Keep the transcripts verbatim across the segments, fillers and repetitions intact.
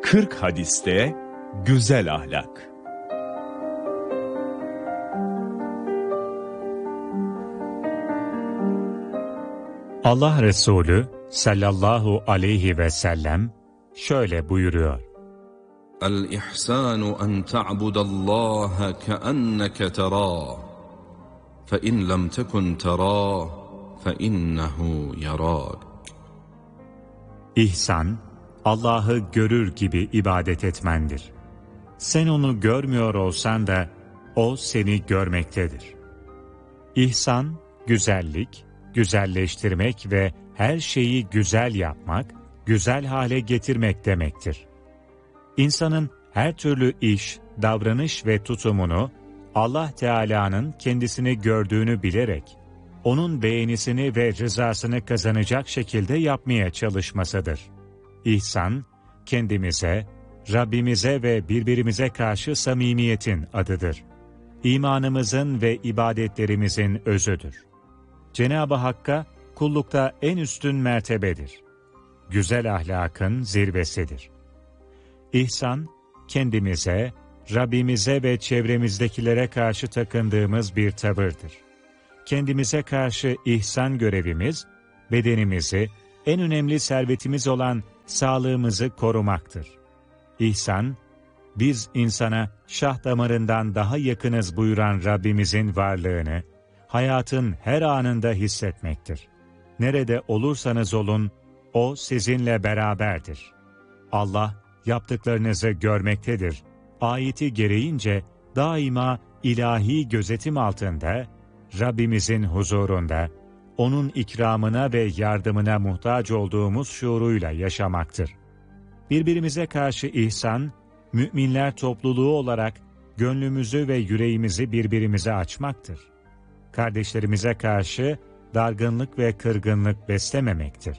kırk hadiste güzel ahlak. Allah Resulü sallallahu aleyhi ve sellem şöyle buyuruyor: El-ihsanu en ta'budallaha keenneke terâh, fe in lem tekun terâh, fe innehu yarâk. İhsan, Allah'ı görür gibi ibadet etmendir. Sen onu görmüyor olsan da o seni görmektedir. İhsan, güzellik, güzelleştirmek ve her şeyi güzel yapmak, güzel hale getirmek demektir. İnsanın her türlü iş, davranış ve tutumunu Allah Teala'nın kendisini gördüğünü bilerek, onun beğenisini ve rızasını kazanacak şekilde yapmaya çalışmasıdır. İhsan, kendimize, Rabbimize ve birbirimize karşı samimiyetin adıdır. İmanımızın ve ibadetlerimizin özüdür. Cenab-ı Hakk'a kullukta en üstün mertebedir. Güzel ahlakın zirvesidir. İhsan, kendimize, Rabbimize ve çevremizdekilere karşı takındığımız bir tavırdır. Kendimize karşı ihsan görevimiz, bedenimizi, en önemli servetimiz olan sağlığımızı korumaktır. İhsan, biz insana şah damarından daha yakınız buyuran Rabbimizin varlığını, hayatın her anında hissetmektir. Nerede olursanız olun, O sizinle beraberdir. Allah yaptıklarınızı görmektedir. Ayeti gereğince daima ilahi gözetim altında, Rabbimizin huzurunda, O'nun ikramına ve yardımına muhtaç olduğumuz şuuruyla yaşamaktır. Birbirimize karşı ihsan, müminler topluluğu olarak gönlümüzü ve yüreğimizi birbirimize açmaktır. Kardeşlerimize karşı dargınlık ve kırgınlık beslememektir.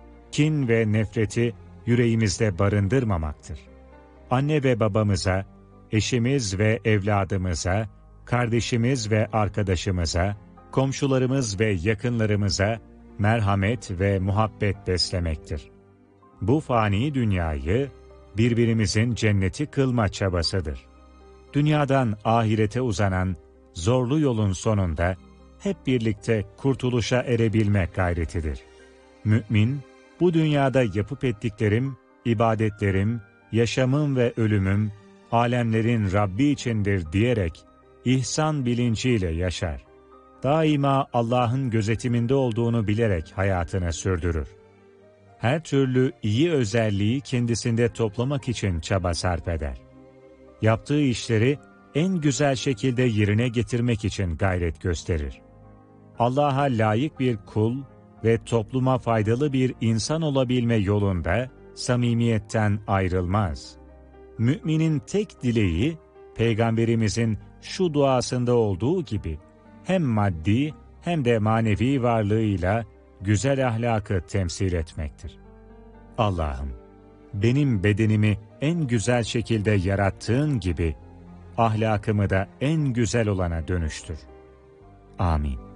Kin ve nefreti yüreğimizde barındırmamaktır. Anne ve babamıza, eşimiz ve evladımıza, kardeşimiz ve arkadaşımıza, komşularımız ve yakınlarımıza merhamet ve muhabbet beslemektir. Bu fani dünyayı birbirimizin cenneti kılma çabasıdır. Dünyadan ahirete uzanan zorlu yolun sonunda hep birlikte kurtuluşa erebilmek gayretidir. Mümin, bu dünyada yapıp ettiklerim, ibadetlerim, yaşamım ve ölümüm, alemlerin Rabbi içindir diyerek, ihsan bilinciyle yaşar. Daima Allah'ın gözetiminde olduğunu bilerek hayatını sürdürür. Her türlü iyi özelliği kendisinde toplamak için çaba sarf eder. Yaptığı işleri en güzel şekilde yerine getirmek için gayret gösterir. Allah'a layık bir kul ve topluma faydalı bir insan olabilme yolunda samimiyetten ayrılmaz. Müminin tek dileği, Peygamberimizin şu duasında olduğu gibi, hem maddi hem de manevi varlığıyla güzel ahlakı temsil etmektir. Allah'ım, benim bedenimi en güzel şekilde yarattığın gibi, ahlakımı da en güzel olana dönüştür. Amin.